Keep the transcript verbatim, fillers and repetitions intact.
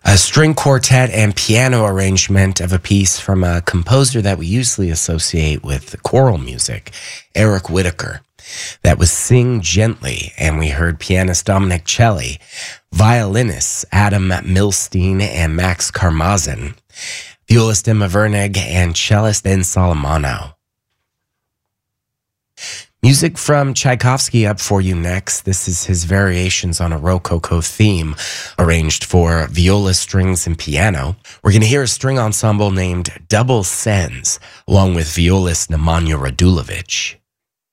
A string quartet and piano arrangement of a piece from a composer that we usually associate with choral music, Eric Whitacre. That was Sing Gently, and we heard pianist Dominic Celli, violinists Adam Milstein and Max Karmazin, violist Emma Vernig, and cellist En Salamano. Music from Tchaikovsky up for you next. This is his variations on a Rococo theme, arranged for viola, strings, and piano. We're going to hear a string ensemble named Double Sens, along with violist Nemanja Radulovic.